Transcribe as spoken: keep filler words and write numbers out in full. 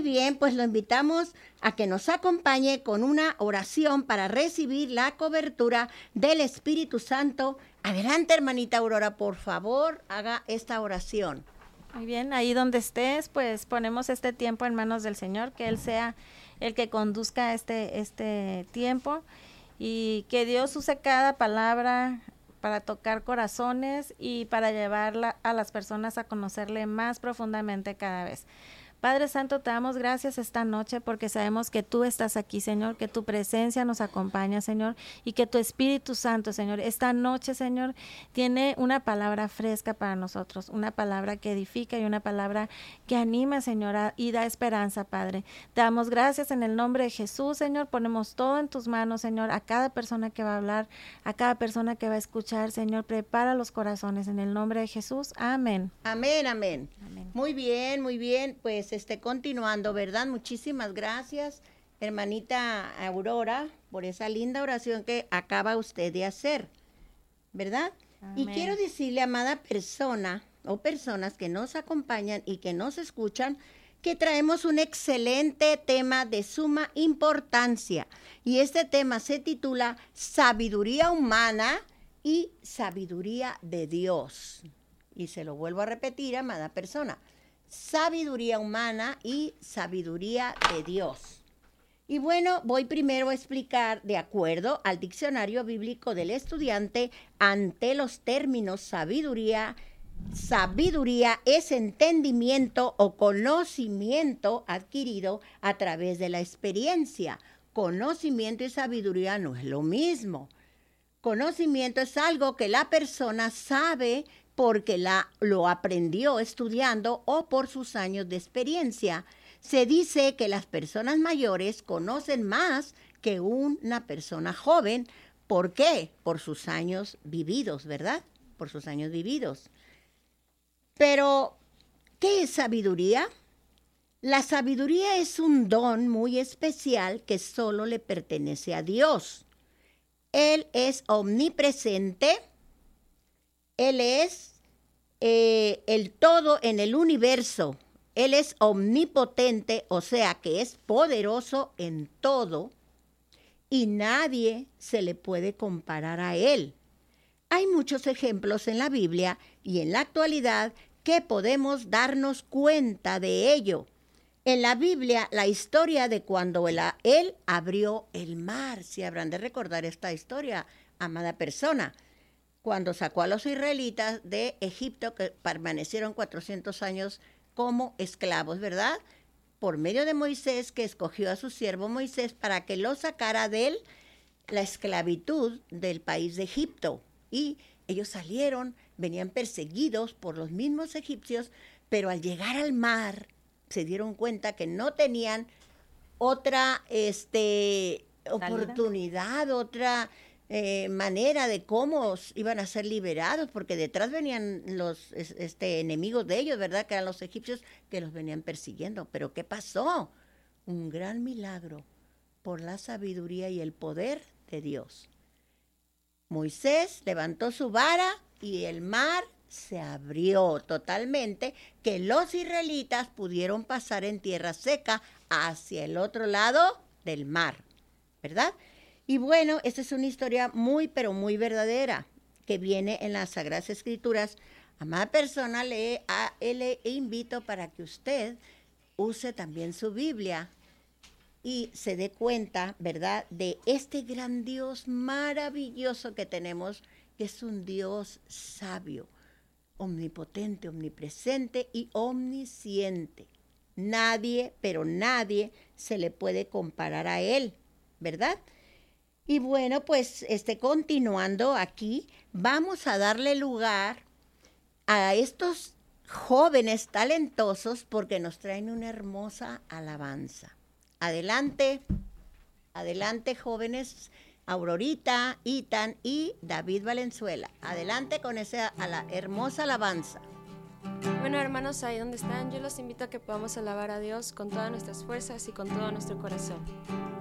bien, pues lo invitamos a que nos acompañe con una oración para recibir la cobertura del Espíritu Santo. Adelante, hermanita Aurora, por favor, haga esta oración. Muy bien, ahí donde estés, pues ponemos este tiempo en manos del Señor, que Él sea el que conduzca este, este tiempo y que Dios use cada palabra para tocar corazones y para llevarla a las personas a conocerle más profundamente cada vez. Padre Santo, te damos gracias esta noche porque sabemos que tú estás aquí, Señor, que tu presencia nos acompaña, Señor, y que tu Espíritu Santo, Señor, esta noche, Señor, tiene una palabra fresca para nosotros, una palabra que edifica y una palabra que anima, Señor, y da esperanza, Padre. Te damos gracias en el nombre de Jesús, Señor, ponemos todo en tus manos, Señor, a cada persona que va a hablar, a cada persona que va a escuchar, Señor, prepara los corazones en el nombre de Jesús. Amén. Amén, amén. Amén. Muy bien, muy bien, pues este, continuando, ¿verdad? Muchísimas gracias, hermanita Aurora, por esa linda oración que acaba usted de hacer, ¿verdad? Amén. Y quiero decirle, amada persona o personas que nos acompañan y que nos escuchan, que traemos un excelente tema de suma importancia. Y este tema se titula Sabiduría humana y sabiduría de Dios. Y se lo vuelvo a repetir, amada persona. Sabiduría humana y sabiduría de Dios. Y bueno, voy primero a explicar, de acuerdo al diccionario bíblico del estudiante, ante los términos sabiduría, sabiduría es entendimiento o conocimiento adquirido a través de la experiencia. Conocimiento y sabiduría no es lo mismo. Conocimiento es algo que la persona sabe porque la, lo aprendió estudiando o por sus años de experiencia. Se dice que las personas mayores conocen más que una persona joven. ¿Por qué? Por sus años vividos, ¿verdad? Por sus años vividos. Pero, ¿qué es sabiduría? La sabiduría es un don muy especial que solo le pertenece a Dios. Él es omnipresente. Él es eh, el todo en el universo. Él es omnipotente, o sea que es poderoso en todo y nadie se le puede comparar a Él. Hay muchos ejemplos en la Biblia y en la actualidad que podemos darnos cuenta de ello. En la Biblia, la historia de cuando él, él abrió el mar, si habrán de recordar esta historia, amada persona, cuando sacó a los israelitas de Egipto, que permanecieron cuatrocientos años como esclavos, ¿verdad? Por medio de Moisés, que escogió a su siervo Moisés para que lo sacara de la esclavitud del país de Egipto. Y ellos salieron, venían perseguidos por los mismos egipcios, pero al llegar al mar se dieron cuenta que no tenían otra este, oportunidad, otra eh, manera de cómo iban a ser liberados, porque detrás venían los este, enemigos de ellos, ¿verdad? Que eran los egipcios que los venían persiguiendo. Pero ¿qué pasó? Un gran milagro por la sabiduría y el poder de Dios. Moisés levantó su vara y el mar se abrió totalmente, que los israelitas pudieron pasar en tierra seca hacia el otro lado del mar, ¿verdad? Y bueno, esta es una historia muy, pero muy verdadera, que viene en las Sagradas Escrituras. Amada persona, le, a, le invito para que usted use también su Biblia y se dé cuenta, ¿verdad?, de este gran Dios maravilloso que tenemos, que es un Dios sabio, omnipotente, omnipresente y omnisciente. Nadie, pero nadie se le puede comparar a Él, ¿verdad? Y bueno, pues este, continuando aquí, vamos a darle lugar a estos jóvenes talentosos porque nos traen una hermosa alabanza. Adelante, adelante jóvenes, Aurorita, Itan y David Valenzuela. Adelante con esa a la hermosa alabanza. Bueno, hermanos, ahí donde están, yo los invito a que podamos alabar a Dios con todas nuestras fuerzas y con todo nuestro corazón.